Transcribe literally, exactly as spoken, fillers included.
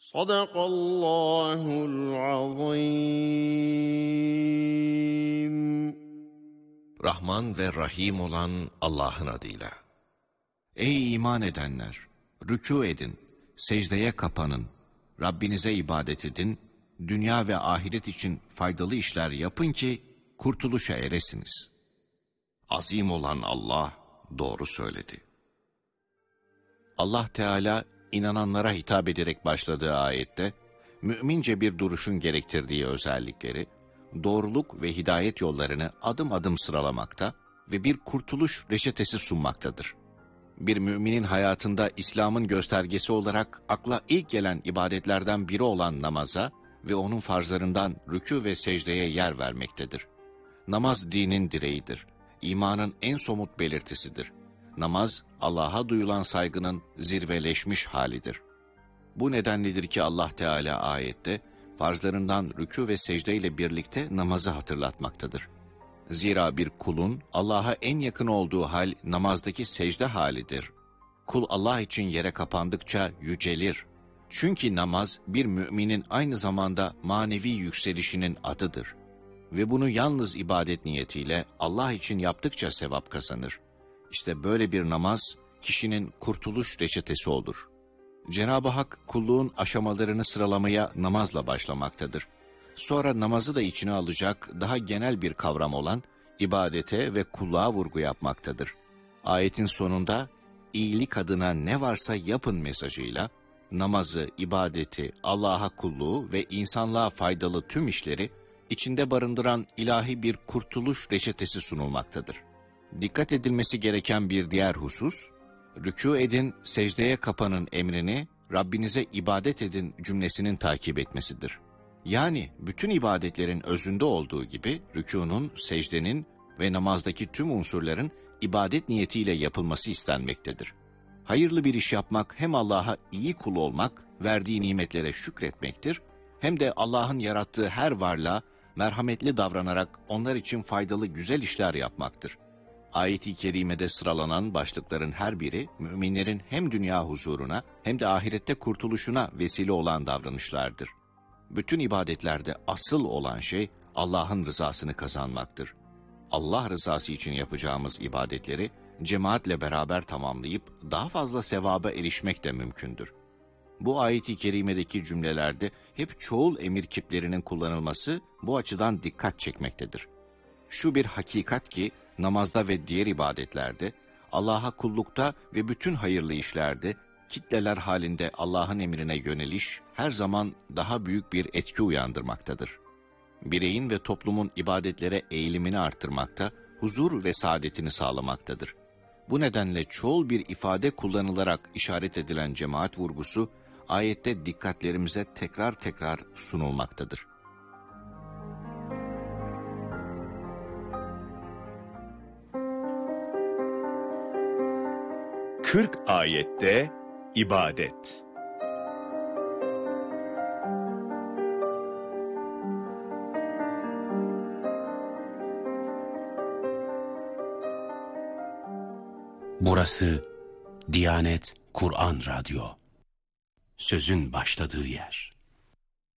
Sadakallahul azim. Rahman ve Rahim olan Allah'ın adıyla. Ey iman edenler! Rükû edin, secdeye kapanın, Rabbinize ibadet edin, dünya ve ahiret için faydalı işler yapın ki kurtuluşa eresiniz. Azim olan Allah doğru söyledi. Allah Teala inananlara hitap ederek başladığı ayette, mümince bir duruşun gerektirdiği özellikleri, doğruluk ve hidayet yollarını adım adım sıralamakta ve bir kurtuluş reçetesi sunmaktadır. Bir müminin hayatında İslam'ın göstergesi olarak akla ilk gelen ibadetlerden biri olan namaza ve onun farzlarından rükû ve secdeye yer vermektedir. Namaz dinin direğidir. İmanın en somut belirtisidir. Namaz, Allah'a duyulan saygının zirveleşmiş halidir. Bu nedenledir ki Allah Teala ayette, farzlarından rükû ve secde ile birlikte namazı hatırlatmaktadır. Zira bir kulun Allah'a en yakın olduğu hal namazdaki secde halidir. Kul Allah için yere kapandıkça yücelir. Çünkü namaz bir müminin aynı zamanda manevi yükselişinin adıdır. Ve bunu yalnız ibadet niyetiyle Allah için yaptıkça sevap kazanır. İşte böyle bir namaz kişinin kurtuluş reçetesi olur. Cenab-ı Hak kulluğun aşamalarını sıralamaya namazla başlamaktadır. Sonra namazı da içine alacak daha genel bir kavram olan ibadete ve kulluğa vurgu yapmaktadır. Ayetin sonunda iyilik adına ne varsa yapın mesajıyla namazı, ibadeti, Allah'a kulluğu ve insanlığa faydalı tüm işleri içinde barındıran ilahi bir kurtuluş reçetesi sunulmaktadır. Dikkat edilmesi gereken bir diğer husus, rükû edin, secdeye kapanın emrini Rabbinize ibadet edin cümlesinin takip etmesidir. Yani bütün ibadetlerin özünde olduğu gibi rükûnun, secdenin ve namazdaki tüm unsurların ibadet niyetiyle yapılması istenmektedir. Hayırlı bir iş yapmak hem Allah'a iyi kul olmak, verdiği nimetlere şükretmektir, hem de Allah'ın yarattığı her varlığa merhametli davranarak onlar için faydalı güzel işler yapmaktır. Ayet-i kerimede sıralanan başlıkların her biri müminlerin hem dünya huzuruna hem de ahirette kurtuluşuna vesile olan davranışlardır. Bütün ibadetlerde asıl olan şey Allah'ın rızasını kazanmaktır. Allah rızası için yapacağımız ibadetleri cemaatle beraber tamamlayıp daha fazla sevaba erişmek de mümkündür. Bu ayet-i kerimedeki cümlelerde hep çoğul emir kiplerinin kullanılması bu açıdan dikkat çekmektedir. Şu bir hakikat ki namazda ve diğer ibadetlerde, Allah'a kullukta ve bütün hayırlı işlerde kitleler halinde Allah'ın emrine yöneliş her zaman daha büyük bir etki uyandırmaktadır. Bireyin ve toplumun ibadetlere eğilimini artırmakta, huzur ve saadetini sağlamaktadır. Bu nedenle çoğul bir ifade kullanılarak işaret edilen cemaat vurgusu, ayette dikkatlerimize tekrar tekrar sunulmaktadır. kırk ayette ibadet. Burası Diyanet Kur'an Radyo. Sözün başladığı yer.